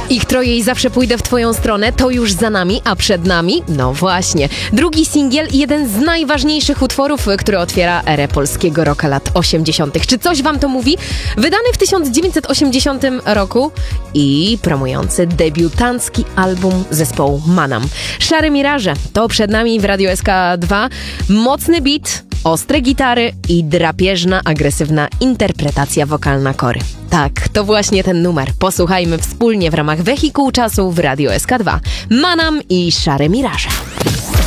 Ich troje i zawsze pójdę w twoją stronę, to już za nami, a przed nami? No właśnie. Drugi singiel i jeden z najważniejszych utworów, który otwiera erę polskiego rocka lat 80. Czy coś wam to mówi? Wydany w 1980 roku i promujący debiutancki album zespołu Manam. Szare Miraże to przed nami w Radio SK2. Mocny beat, ostre gitary i drapieżna, agresywna interpretacja wokalna Kory. Tak, to właśnie ten numer. Posłuchajmy wspólnie w ramach Wehikułu Czasu w Radio SK2. Manam i Szare Miraże.